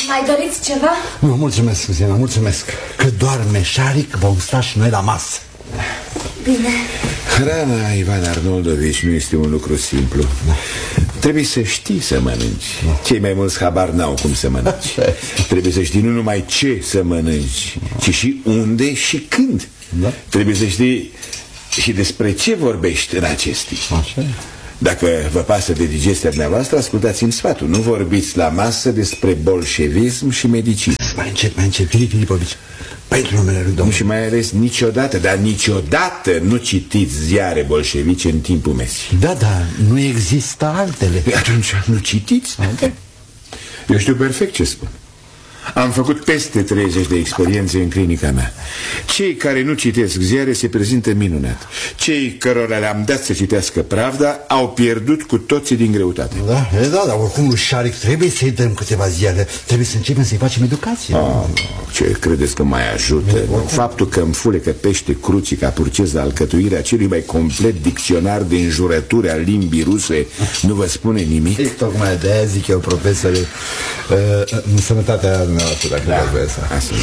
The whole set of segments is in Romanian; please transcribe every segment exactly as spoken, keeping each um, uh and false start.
Mai doriți ceva? Nu, mulțumesc, Zina, mulțumesc. Că doarme Șaric, vom sta și noi la masă. Bine. Hrana, Ivan Arnoldovici, nu este un lucru simplu. Trebuie să știi să mănânci. Cei mai mulți habar n-au cum să mănânci. Trebuie să știi nu numai ce să mănânci, ci și unde și când. Da? Trebuie să știi și despre ce vorbești în acestii. Așa. Dacă vă pasă de digestia dumneavoastră, ascultați-mi sfatul. Nu vorbiți la masă despre bolșevism și medicină. Mai încet, mai încet, Filip Filipovici. Pentru numele lui Domnul. Și mai ales niciodată, dar niciodată nu citiți ziare bolșevice în timpul mesii. Da, da, nu există altele. Atunci nu citiți? Okay. Eu știu perfect ce spun. Am făcut peste treizeci de experiențe în clinica mea. Cei care nu citesc ziare se prezintă minunat. Cei cărora le-am dat să citească Pravda au pierdut cu toții din greutate. Da, e, da, dar oricum lui Șaric trebuie să-i dăm câteva ziare. Trebuie să începem să-i facem educație. Oh, ce credeți că mai ajută? Faptul că îmi fulecă pește crucii ca purcez de alcătuirea celui mai complet dicționar de înjurături al limbii ruse nu vă spune nimic? E, tocmai de-aia zic eu, profesore, uh, în sănătatea noastră, dacă da, asta.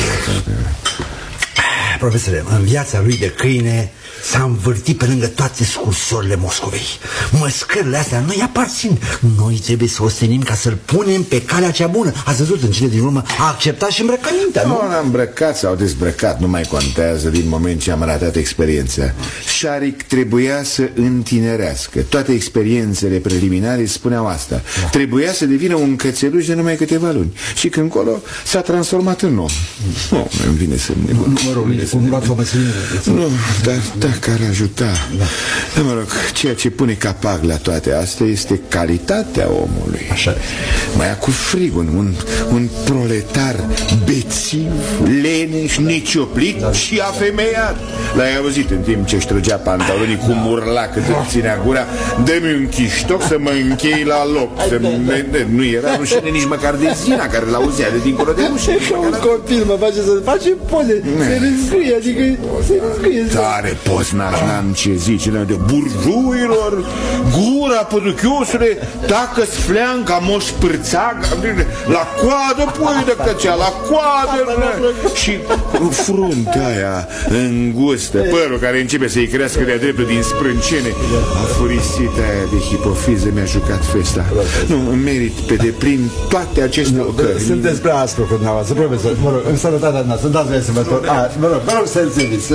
Profesore, în viața lui de câine s-a învârtit pe lângă toate scursorile Moscovei. Măscările astea nu-i aparțin. Noi trebuie să o ostenim ca să-l punem pe calea cea bună. Ați văzut, în cele din urmă a acceptat și îmbrăcămintea, nu? Nu, n-am îmbrăcat sau dezbrăcat, nu mai contează din moment ce am ratat experiența. Șaric trebuia să întinerească. Toate experiențele preliminare spuneau asta. Da. Trebuia să devină un cățeluș de numai câteva luni. Și când colo s-a transformat în om. Nu, îmi vine să-mi nebun. Mă rog, cum luați o meserie? Nu, dar dacă ar ajuta. Da. Mă rog, ceea ce pune capac la toate astea este calitatea omului. Așa. Mai ia cu frig un, un, un proletar bețiv, leneș, necioplit, da, și afemeiat. L-ai auzit în timp ce își trăgea pantalonii, cum urla cât îmi ținea gura: dă-mi un chiștoc să mă închei la loc. Să nu era rușine nici măcar de Zina, care l-auzea de dincolo de ușă. Un copil mă face să face poze, se râscâie, adică se râscâie. Tare poznaș, n-am ce zice, de burjuilor, gura păduchiosule, tacă-ți fleanca moș pârțag, la coadă, pui de căcea, la coadă. Și fruntea aia îngustă, părul care începe să-i crească de-a dreptul din sprâncene, afurisita aia de hipofiză mi-a jucat festa. Nu, merit pe deplin toate aceste ocări. Sunteți prea aspru cu dumneavoastră, profesor. Mă rog, în sănătatea noastră, dați voie să vă tot. Mă rog, mă rog să înțelegeți.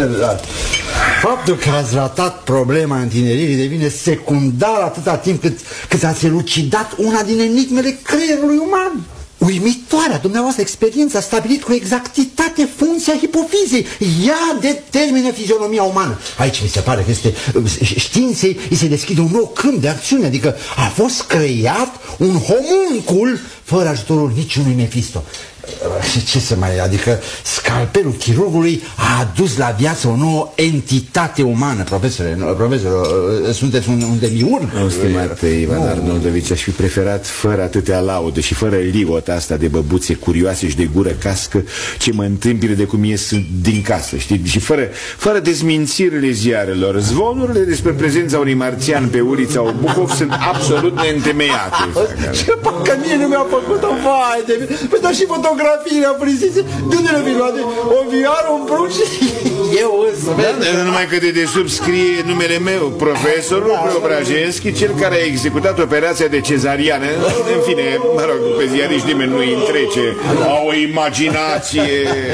Faptul că ați ratat problema întineririi devine secundar atâta timp cât, cât ați elucidat una din enigmele creierului uman. Uimitoarea dumneavoastră experiență a stabilit cu exactitate funcția hipofizei. Ea determină fizionomia umană. Aici mi se pare că este științei îi se deschide un nou câmp de acțiune. Adică a fost creat un homuncul fără ajutorul niciunui Mefisto. Și ce să mai... Adică scalpelul chirurgului a adus la viață o nouă entitate umană. Profesore, profesor, sunteți un, un demiurg? Nu, stimate Ivan Arnoldovici, aș fi preferat fără atâtea laude și fără liota asta de băbuțe curioase și de gură cască ce mă întâmpină de cum ies din casă, știi? Și fără, fără dezmințirile ziarelor. Zvonurile despre prezența unui marțian pe ulița Obuhov sunt absolut neîntemeiate. Ce că mie nu mi-a făcut-o, vai de mine. Păi dar și fotografiile aprisițe, de unde le-mi luate? O vioară, un prunc și eu însă. Da, numai că de desubt scrie numele meu, profesorul Preobrajenschi, cel care a executat operația de cezariană. În fine, mă rog, pe ziariști nimeni nu-i întrece. Au o imaginație.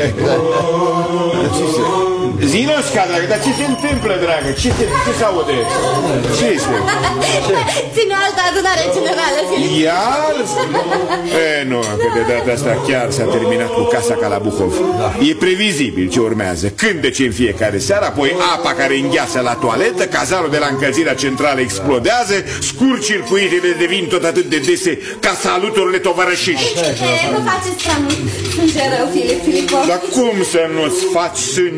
Zinoșca, dragă, dar ce se întâmplă, dragă? Ce se, ce se aude? Ce este? Ține altă adunare generală, Filip. Iar? E, nu, că de data asta chiar s-a terminat cu casa Kalabuhov. Da. E previzibil ce urmează. Cântece în fiecare seară, apoi apa care îngheață la toaletă, cazarul de la încălzirea centrală explodează, scurt-circuitele devin tot atât de dese ca saluturile tovărășești. Nu faceți prea mult sânge rău, Filip Filipov. Dar cum să nu-ți faci sânge rău?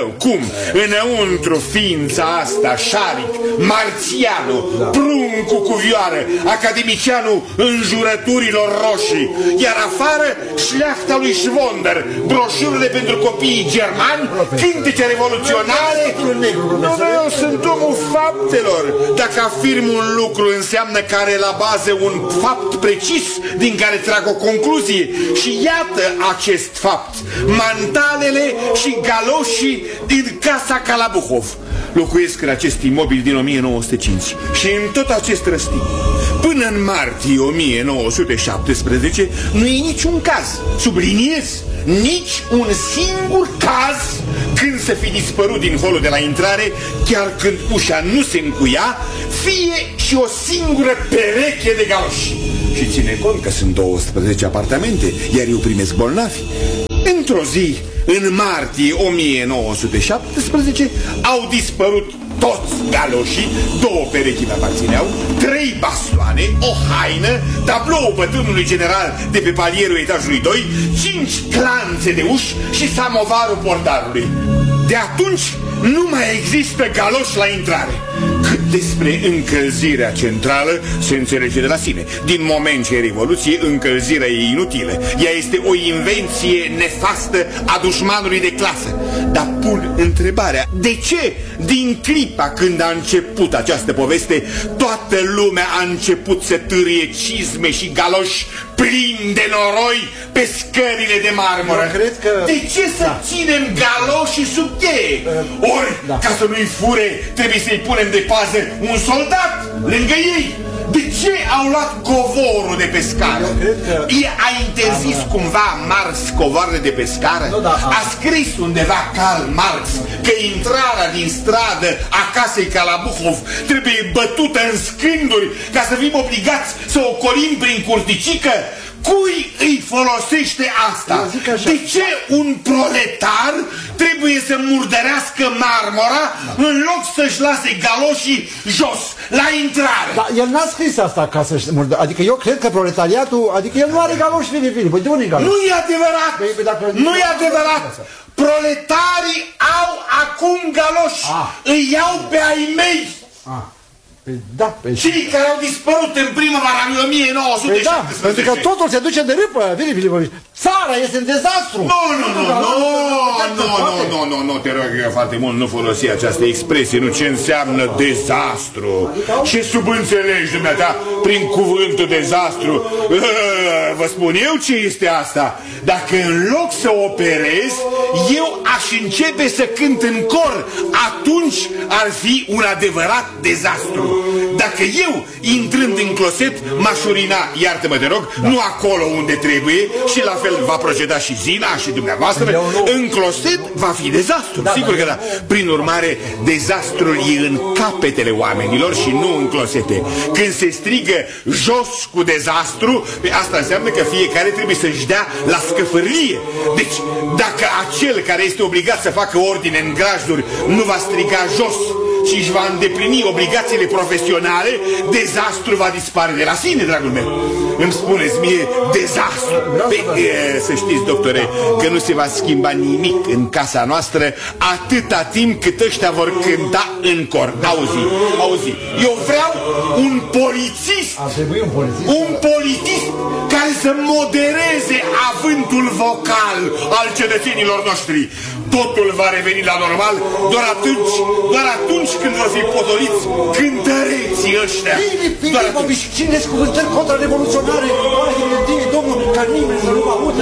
rău. Cum? Înăuntru ființa asta, șaric, marțianul, pruncul cu vioară, academicianul înjurăturilor roșii, iar afară șleachta lui Schwonder, broșurile pentru copiii germani, cântece revoluționare. Nu, eu sunt omul faptelor. Dacă afirm un lucru, înseamnă că are la bază un fapt precis din care trag o concluzie. Și iată acest fapt: mantalele și galoșii din casa Kalabuhov locuiesc în acest imobil din o mie nouă sute cinci. Și în tot acest răstim, până în martie o mie nouă sute șaptesprezece, nu e niciun caz, subliniez, nici un singur caz când să fi dispărut din holul de la intrare, chiar când ușa nu se încuia, fie și o singură pereche de galoși. Și ține cont că sunt douăsprezece apartamente, iar eu primesc bolnavi. Într-o zi, în martie o mie nouă sute șaptesprezece, au dispărut toți galoșii, două perechi mi aparțineau, trei bastoane, o haină, tabloul bătrânului general de pe palierul etajului doi, cinci clanțe de uși și samovarul portarului. De atunci nu mai există galoși la intrare. Cât despre încălzirea centrală, se înțelege de la sine. Din moment ce e revoluție, încălzirea e inutilă. Ea este o invenție nefastă a dușmanului de clasă. Dar pun întrebarea: de ce, din clipa când a început această poveste, toată lumea a început să târie cizme și galoși plini de noroi pe scările de marmură? Cred că... De ce să da. ținem galoșii sub cheie? Ori, da. ca să nu-i fure, trebuie să-i punem de pază un soldat lângă ei. De ce au luat covorul de pe scară? Că... A interzis da, cumva Marx covoarele de pe scară? Nu, da, a... a scris undeva Karl Marx că intrarea din stradă a casei Kalabuhov trebuie bătută în scânduri ca să fim obligați să o colim prin curticică? Cui îi folosește asta? De ce un proletar trebuie să murdărească marmura da. în loc să-și lase galoșii jos, la intrare? Da, el n-a scris asta ca să-și murdărească. Adică eu cred că proletariatul, adică el nu are galoși, vine, vine. Păi de unde e galoși? Nu e adevărat! Nu e adevărat! Proletarii au acum galoși. Ah. Îi iau pe ai mei. Ah. Păi da, păi... Cei care au dispărut în primăvara lui o mie nouă sute șaptesprezece. Păi da, pentru că totul se duce de râpă, Vili Filipovici. Țara este în dezastru. Nu, nu, nu, nu, nu, nu, nu, nu, nu, te rog eu foarte mult, nu folosi această expresie, nu, ce înseamnă dezastru. Ce subînțelegi, dumneata, prin cuvântul dezastru? Vă spun eu ce este asta. Dacă în loc să operez, eu aș începe să cânt în cor, atunci ar fi un adevărat dezastru. Dacă eu, intrând în closet, m-aș urina, iartă-mă te rog, nu acolo unde trebuie, și la fel va proceda și Zina și dumneavoastră, în closet va fi dezastru, sigur că da. Prin urmare, dezastrul e în capetele oamenilor și nu în closete. Când se strigă jos cu dezastru, asta înseamnă că fiecare trebuie să-și dea la scăfârlie. Deci, dacă acel care este obligat să facă ordine în grajduri nu va striga jos și își va îndeplini obligațiile profesionale, dezastru va dispare de la sine, dragul meu. Îmi spuneți mie dezastru. Pe, e, să știți, doctore, că nu se va schimba nimic în casa noastră atâta timp cât ăștia vor cânta în cor. Auzi, auzi, eu vreau un polițist, un polițist, un polițist care să modereze avântul vocal al cetățenilor noștri. Totul va reveni la normal doar atunci, doar atunci când vor fi potoliți cântăreții ăștia. Bine, Filipovici, țineți cuvântări contra-revoluționare, domnul, ca nimeni să nu mă audă.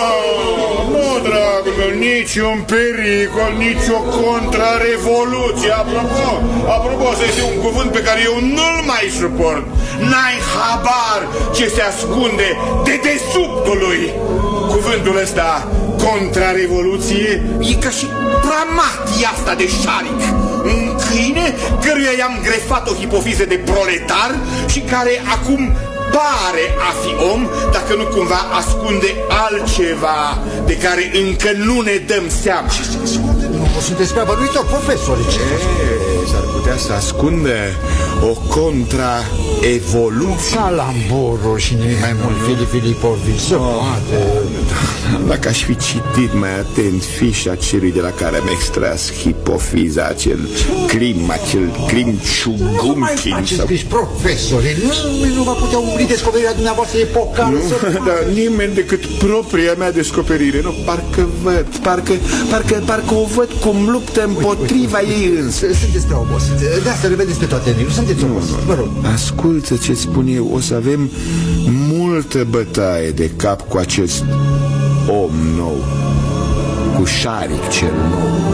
Nu, dragul meu, niciun pericol, nici o contra-revoluție. Apropo, apropo, să este un cuvânt pe care eu nu-l mai suport. N-ai habar ce se ascunde de desubtul lui. Cuvântul ăsta, contra-revoluție, e ca și pramatia asta de șaric. Un câine căruia i-am grefat o hipofiză de proletar și care acum pare a fi om, dacă nu cumva ascunde altceva de care încă nu ne dăm seama. Nu sunteți prea bănuitor, profesori. s-ar putea să ascunde o contraevoluție. Calamboruri și nimic mai mult, Filip Filipovici, se poate. Dacă aș fi citit mai atent fișa celui de la care am extras hipofiza, acel clim, acel clim ciugumchin sau... Ești profesore, nimeni nu va putea umbli descoperirea dumneavoastră epocală. Dar nimeni decât propria mea descoperire. Nu, parcă văd, parcă, parcă, parcă o văd cum luptă împotriva ei însă. Sunteți prea obosit, de asta le vedeți pe toate, nu sunteți obosit, vă rog. Ascultă ce-ți spun eu, o să avem multă bătaie de cap cu acest om nou, cu Șaric cel nou.